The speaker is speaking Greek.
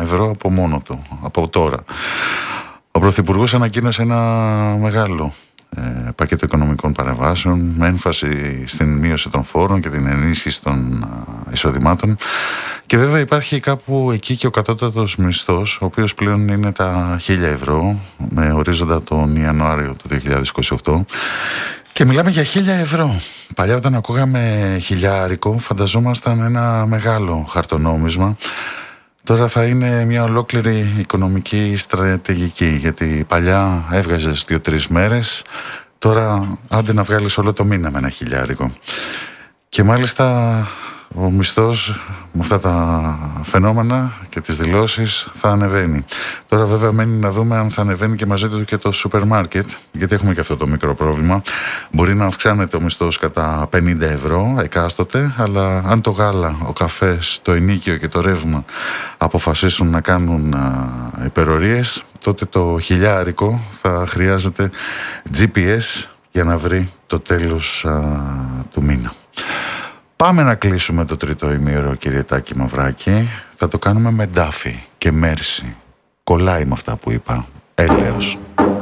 ευρώ από μόνο του, από τώρα. Ο Πρωθυπουργός ανακοίνωσε ένα μεγάλο πακέτο οικονομικών παρεμβάσεων με έμφαση στην μείωση των φόρων και την ενίσχυση των εισοδημάτων, και βέβαια υπάρχει κάπου εκεί και ο κατώτατος μισθός, ο οποίος πλέον είναι τα 1.000 ευρώ με ορίζοντα τον Ιανουάριο του 2028, και μιλάμε για 1.000 ευρώ. Παλιά όταν ακούγαμε χιλιάρικο φανταζόμασταν ένα μεγάλο χαρτονόμισμα. Τώρα θα είναι μια ολόκληρη οικονομική στρατηγική, γιατί παλιά έβγαζες 2-3 μέρες, τώρα άντε να βγάλεις όλο το μήνα με ένα χιλιάρικο. Και μάλιστα ο μισθός με αυτά τα φαινόμενα και τις δηλώσεις θα ανεβαίνει. Τώρα βέβαια μένει να δούμε αν θα ανεβαίνει και μαζί του και το σούπερ μάρκετ, γιατί έχουμε και αυτό το μικρό πρόβλημα. Μπορεί να αυξάνεται ο μισθός κατά 50 ευρώ εκάστοτε, αλλά αν το γάλα, ο καφές, το ενοίκιο και το ρεύμα αποφασίσουν να κάνουν υπερορίες, τότε το χιλιάρικο θα χρειάζεται GPS για να βρει το τέλος του μήνα. Πάμε να κλείσουμε το τρίτο ημίωρο, κύριε Τάκη Μαυράκη. Θα το κάνουμε με Ντάφι και Μέρση. Κολλάει με αυτά που είπα. Έλεος.